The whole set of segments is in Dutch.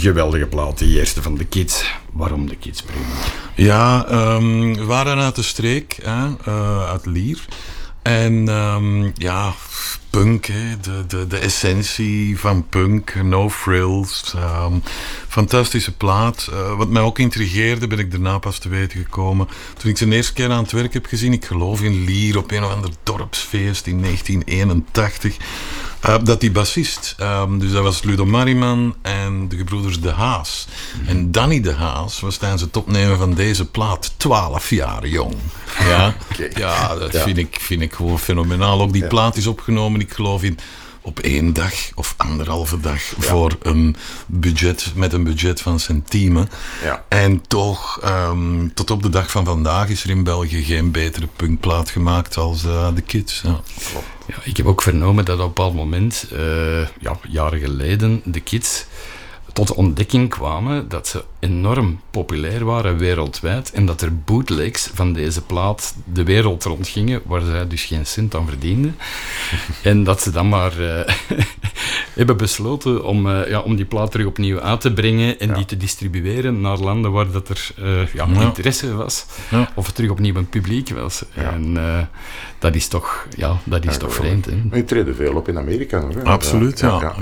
geweldige plaat, de eerste van de Kids. Waarom de Kids, Primo? Ja, we waren uit de streek, uit Lier. En punk, hè, de essentie van punk, no frills. Fantastische plaat. Wat mij ook intrigeerde, ben ik daarna pas te weten gekomen. Toen ik ze de eerste keer aan het werk heb gezien, ik geloof in Lier, op een of ander dorpsfeest in 1981... dat die bassist, dus dat was Ludo Mariman en de gebroeders De Haas. En Danny De Haas was tijdens het opnemen van deze plaat 12 jaar jong. Ja, okay. Ja, dat vind ik gewoon fenomenaal. Ook die plaat is opgenomen, ik geloof op 1 dag of 1,5 dag voor een budget van centiemen. Ja. En toch, tot op de dag van vandaag is er in België geen betere punkplaat gemaakt als de Kids. Ja. Ja, ik heb ook vernomen dat op een bepaald moment, jaren geleden, de Kids tot de ontdekking kwamen dat ze enorm populair waren wereldwijd en dat er bootlegs van deze plaat de wereld rondgingen, waar zij dus geen cent aan verdienden. En dat ze dan maar hebben besloten om die plaat terug opnieuw uit te brengen en die te distribueren naar landen waar dat er interesse was, of er terug opnieuw een publiek was. Ja. En dat is toch vreemd. Hè? Maar je treedt veel op in Amerika. Hè? Absoluut, ja.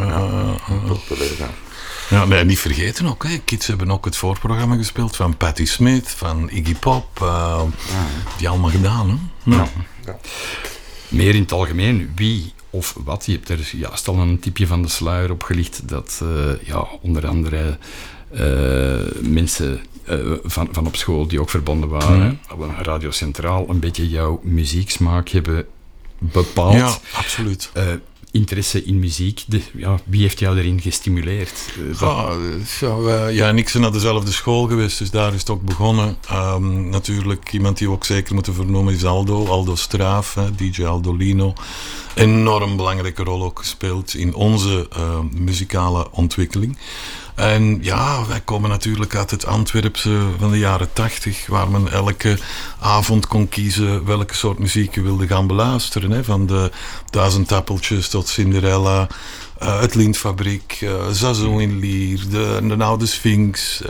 Ja, maar niet vergeten ook, hè. Kids hebben ook het voorprogramma gespeeld van Patti Smith, van Iggy Pop. Die allemaal gedaan, hè. Ja. Ja. Meer in het algemeen, wie of wat, je hebt er juist al een tipje van de sluier op gelicht, dat onder andere mensen van op school die ook verbonden waren, Radio Centraal, een beetje jouw muzieksmaak hebben bepaald. Ja, absoluut. Interesse in muziek, wie heeft jou erin gestimuleerd? En ik zijn naar dezelfde school geweest, dus daar is het ook begonnen. Natuurlijk, iemand die we ook zeker moeten vernoemen is Aldo Straaf, DJ Aldolino. Enorm belangrijke rol ook gespeeld in onze muzikale ontwikkeling. En ja, wij komen natuurlijk uit het Antwerpse van de jaren 80, waar men elke avond kon kiezen welke soort muziek je wilde gaan beluisteren. Hè? Van de 1000 Appeltjes tot Cinderella, het Lintfabriek, Zazoo in Lier, de oude Sphinx,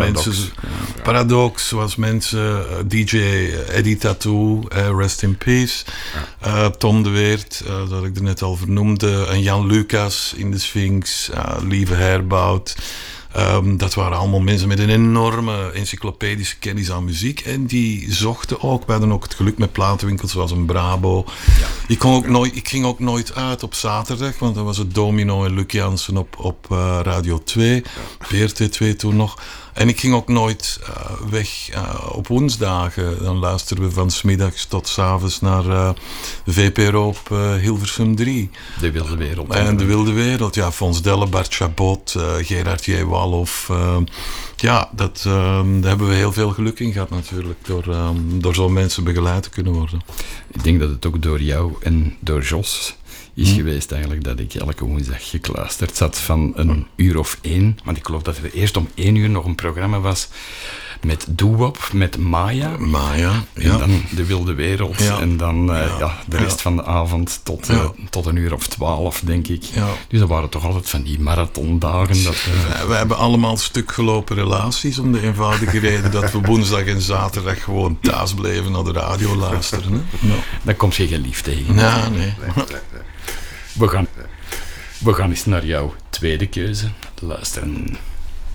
Paradox, zoals mensen, DJ Eddie Tattoo, Rest in Peace, Tom de Weert, dat ik er net al vernoemde, en Jan Lucas in de Sphinx, Lieve Herbout. Dat waren allemaal mensen met een enorme encyclopedische kennis aan muziek. En die zochten ook. We hadden ook het geluk met platenwinkels zoals een Brabo. Ja. Ik ging ook nooit uit op zaterdag, want dan was het Domino en Luc Jansen op Radio 2. VRT 2 toen nog. En ik ging ook nooit weg op woensdagen. Dan luisterden we van 's middags tot 's avonds naar de VPRO op Hilversum 3. De Wilde Wereld. En de Wilde Wereld, ja. Fons Delle, Bart Chabot, Gerard J. Walhoff. Daar hebben we heel veel geluk in gehad natuurlijk. Door zo'n mensen begeleid te kunnen worden. Ik denk dat het ook door jou en door Jos is geweest eigenlijk dat ik elke woensdag gekluisterd zat van 1 of 1. Want ik geloof dat er eerst om 1 uur nog een programma was met Doewop, met Maya. En dan de Wilde Wereld. Ja. En dan de rest van de avond tot 1 uur of 12, denk ik. Ja. Dus dat waren toch altijd van die marathondagen. We hebben allemaal stukgelopen relaties om de eenvoudige reden dat we woensdag en zaterdag gewoon thuis bleven naar de radio luisteren. Hè? No. Dan komt je geen lief tegen. Ja, nee. We gaan eens naar jouw tweede keuze luisteren.